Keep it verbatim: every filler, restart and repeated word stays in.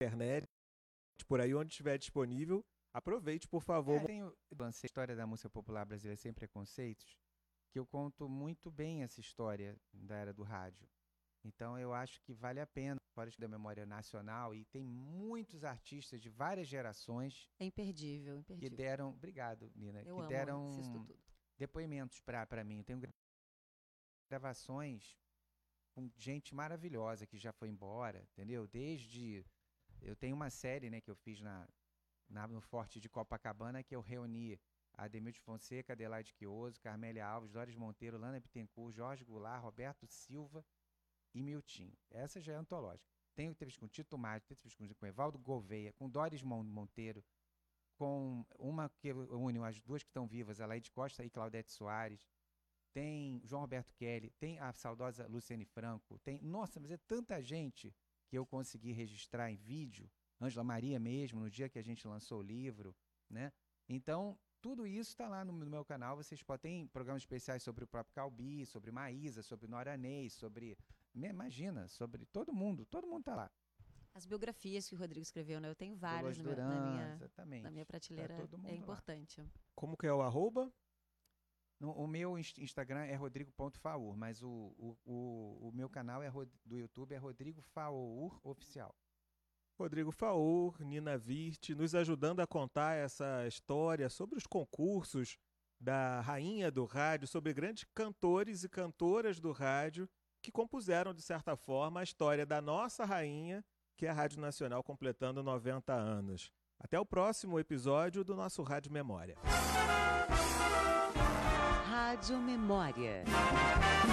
internet, por aí onde estiver disponível, aproveite, por favor. É, tenho lancei a história da música popular brasileira sem preconceitos, que eu conto muito bem essa história da era do rádio. Então eu acho que vale a pena, fora da memória nacional, e tem muitos artistas de várias gerações. É imperdível, Que imperdível. deram, obrigado, Nina, eu que amo, deram assisto tudo. depoimentos para mim. Eu tenho gravações com gente maravilhosa que já foi embora, entendeu? Desde, eu tenho uma série, né, que eu fiz na, na, no Forte de Copacabana, que eu reuni Ademilton Fonseca, Adelaide Quioso, Carmélia Alves, Doris Monteiro, Lana Bittencourt, Jorge Goulart, Roberto Silva e Miltinho. Essa já é antológica. Tenho entrevista com Tito Mário, tenho entrevista com Evaldo Gouveia, com Doris Monteiro, com uma que une as duas que estão vivas, a Laide Costa e Claudete Soares. Tem João Roberto Kelly, tem a saudosa Luciane Franco, tem... Nossa, mas é tanta gente que eu consegui registrar em vídeo. Ângela Maria mesmo, no dia que a gente lançou o livro, né? Então, tudo isso está lá no, no meu canal. Vocês podem... Tem programas especiais sobre o próprio Calbi, sobre Maísa, sobre Nora Ney, sobre... Imagina, sobre todo mundo. Todo mundo está lá. As biografias que o Rodrigo escreveu, né? Eu tenho várias Dolores na, Duran, na, minha, exatamente. na minha prateleira. Tá todo mundo é lá. importante. Como que é o arroba? No, o meu Instagram é rodrigo ponto faur, mas o, o, o, o meu canal é do YouTube é Rodrigo Faur Oficial. Rodrigo Faur, Nina Virte, nos ajudando a contar essa história sobre os concursos da rainha do rádio, sobre grandes cantores e cantoras do rádio que compuseram, de certa forma, a história da nossa rainha, que é a Rádio Nacional completando noventa anos. Até o próximo episódio do nosso Rádio Memória. Rádio Memória.